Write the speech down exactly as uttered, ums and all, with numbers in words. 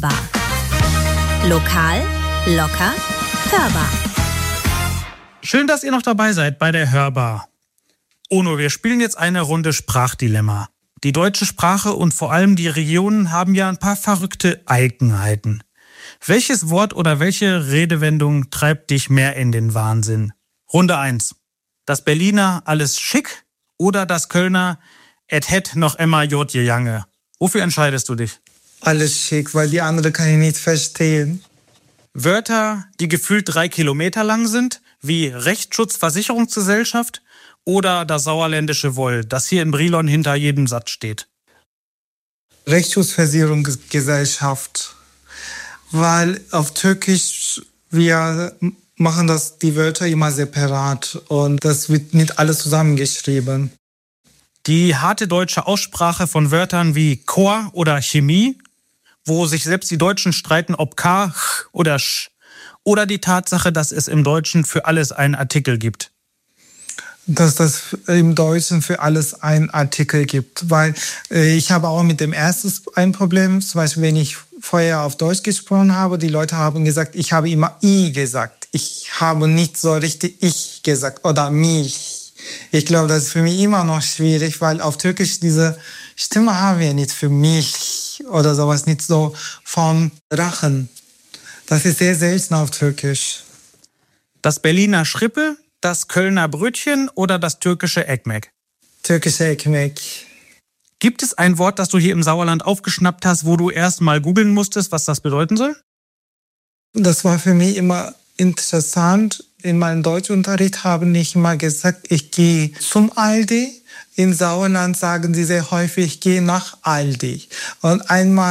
Lokal, locker, hörbar. Schön, dass ihr noch dabei seid bei der Hörbar. Ono, wir spielen jetzt eine Runde Sprachdilemma. Die deutsche Sprache und vor allem die Regionen haben ja ein paar verrückte Eigenheiten. Welches Wort oder welche Redewendung treibt dich mehr in den Wahnsinn? Runde eins. Das Berliner alles schick oder das Kölner et het noch immer jod jange? Wofür entscheidest du dich? Alles schick, weil die andere kann ich nicht verstehen. Wörter, die gefühlt drei Kilometer lang sind, wie Rechtsschutzversicherungsgesellschaft oder das sauerländische Woll, das hier in Brilon hinter jedem Satz steht. Rechtsschutzversicherungsgesellschaft, weil auf Türkisch wir machen das die Wörter immer separat und das wird nicht alles zusammengeschrieben. Die harte deutsche Aussprache von Wörtern wie Chor oder Chemie, wo sich selbst die Deutschen streiten, ob K, Ch oder Sch. Oder die Tatsache, dass es im Deutschen für alles einen Artikel gibt. Dass das im Deutschen für alles einen Artikel gibt. Weil äh, ich habe auch mit dem ersten ein Problem. Zum Beispiel, wenn ich vorher auf Deutsch gesprochen habe, die Leute haben gesagt, ich habe immer I gesagt. Ich habe nicht so richtig ich gesagt oder mich. Ich glaube, das ist für mich immer noch schwierig, weil auf Türkisch diese Stimme haben wir nicht für mich oder sowas, nicht so vom Rachen. Das ist sehr selten auf Türkisch. Das Berliner Schrippe, das Kölner Brötchen oder das türkische Ekmek? Türkische Ekmek. Gibt es ein Wort, das du hier im Sauerland aufgeschnappt hast, wo du erst mal googeln musstest, was das bedeuten soll? Das war für mich immer interessant. In meinem Deutschunterricht haben nicht immer gesagt, ich gehe zum Aldi. In Sauerland sagen sie sehr häufig, ich gehe nach Aldi. Und einmal